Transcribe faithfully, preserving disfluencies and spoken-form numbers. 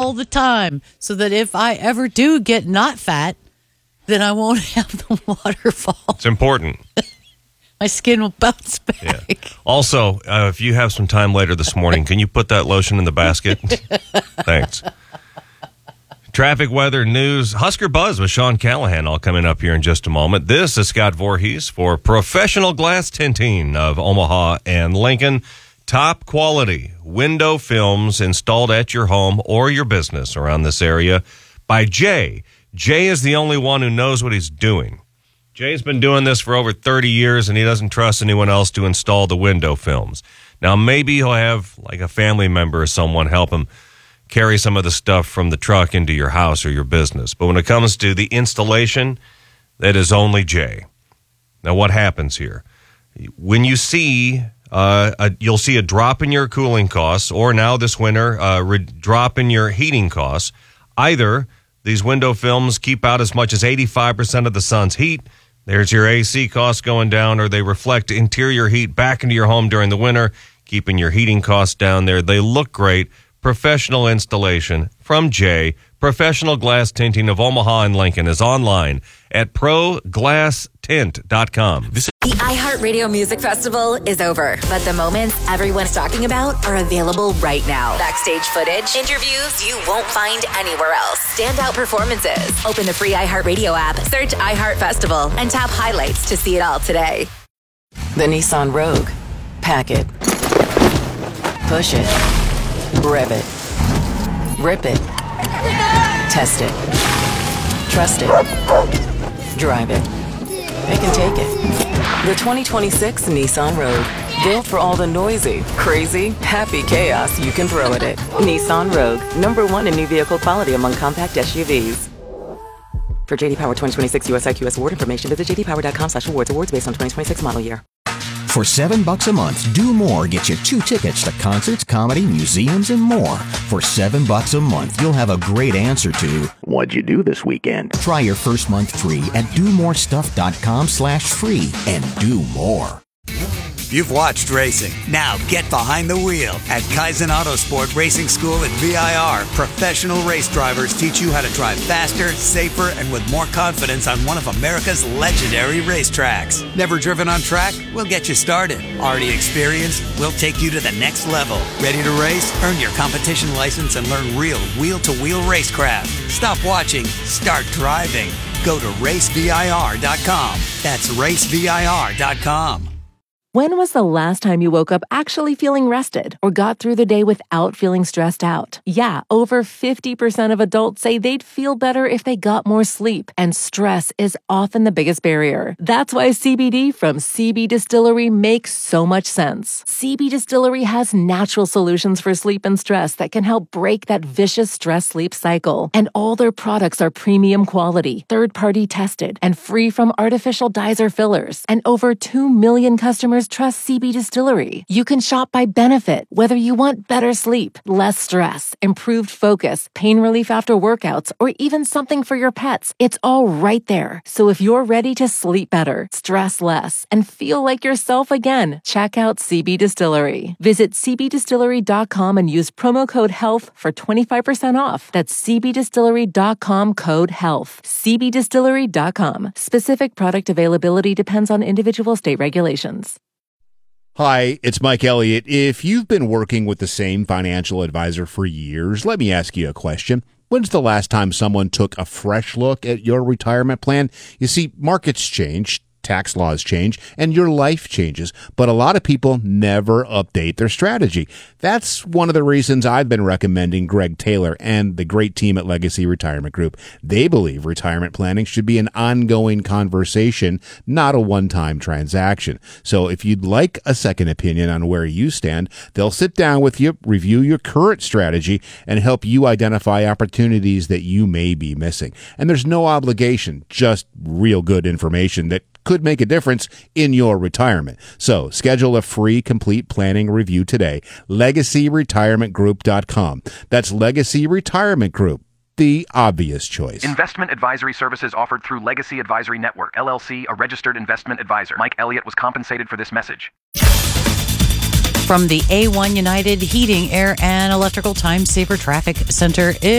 all the time so that if I ever do get not fat, then I won't have the waterfall. It's important. My skin will bounce back. Yeah. Also, uh, if you have some time later this morning, can you put that lotion in the basket? Thanks. Traffic, weather, news, Husker Buzz with Sean Callahan all coming up here in just a moment. This is Scott Voorhees for Professional Glass Tinting of Omaha and Lincoln. Top quality window films installed at your home or your business around this area by Jay. Jay is the only one who knows what he's doing. Jay's been doing this for over thirty years, and he doesn't trust anyone else to install the window films. Now, maybe he'll have like a family member or someone help him carry some of the stuff from the truck into your house or your business. But when it comes to the installation, that is only Jay. Now, what happens here? When you see, uh, a, you'll see a drop in your cooling costs, or now this winter, a re- drop in your heating costs. Either these window films keep out as much as eighty-five percent of the sun's heat. There's your A C costs going down, or they reflect interior heat back into your home during the winter, keeping your heating costs down there. They look great. Professional installation from Jay. Professional Glass Tinting of Omaha and Lincoln is online at pro glass tint dot com. The iHeartRadio Music Festival is over, but the moments everyone's talking about are available right now. Backstage footage, interviews you won't find anywhere else, standout performances. Open the free iHeartRadio app, search iHeart Festival, and tap highlights to see it all today. The Nissan Rogue. Pack it. Push it. Rev it. Rip it. Test it. Trust it. Drive it. It can take it. The twenty twenty-six Nissan Rogue. Built for all the noisy, crazy, happy chaos you can throw at it. Nissan Rogue. Number one in new vehicle quality among compact S U Vs. For J D Power twenty twenty-six U S I Q S award information, visit j d power dot com slash awards. Awards based on twenty twenty-six model year. For seven bucks a month, Do More gets you two tickets to concerts, comedy, museums, and more. For seven bucks a month, you'll have a great answer to what'd you do this weekend? Try your first month free at do more stuff dot com slash free and do more. You've watched racing. Now get behind the wheel. At Kaizen Autosport Racing School at V I R, professional race drivers teach you how to drive faster, safer, and with more confidence on one of America's legendary racetracks. Never driven on track? We'll get you started. Already experienced? We'll take you to the next level. Ready to race? Earn your competition license and learn real wheel-to-wheel racecraft. Stop watching. Start driving. Go to race V I R dot com. That's race V I R dot com. When was the last time you woke up actually feeling rested or got through the day without feeling stressed out? Yeah, over fifty percent of adults say they'd feel better if they got more sleep, and stress is often the biggest barrier. That's why C B D from C B Distillery makes so much sense. C B Distillery has natural solutions for sleep and stress that can help break that vicious stress-sleep cycle. And all their products are premium quality, third-party tested, and free from artificial dyes or fillers. And over two million customers trust C B Distillery. You can shop by benefit, whether you want better sleep, less stress, improved focus, pain relief after workouts, or even something for your pets. It's all right there. So if you're ready to sleep better, stress less, and feel like yourself again, check out C B Distillery. Visit c b distillery dot com and use promo code HEALTH for twenty-five percent off. That's c b distillery dot com code HEALTH. c b distillery dot com. Specific product availability depends on individual state regulations. Hi, it's Mike Elliott. If you've been working with the same financial advisor for years, let me ask you a question. When's the last time someone took a fresh look at your retirement plan? You see, markets change, tax laws change, and your life changes, but a lot of people never update their strategy. That's one of the reasons I've been recommending Greg Taylor and the great team at Legacy Retirement Group. They believe retirement planning should be an ongoing conversation, not a one-time transaction. So if you'd like a second opinion on where you stand, they'll sit down with you, review your current strategy, and help you identify opportunities that you may be missing. And there's no obligation, just real good information that could make a difference in your retirement. So schedule a free complete planning review today. legacy retirement group dot com. That's Legacy Retirement Group, the obvious choice. Investment advisory services offered through Legacy Advisory Network, L L C, a registered investment advisor. Mike Elliott was compensated for this message. From the A one United Heating, Air, and Electrical Time Saver Traffic Center.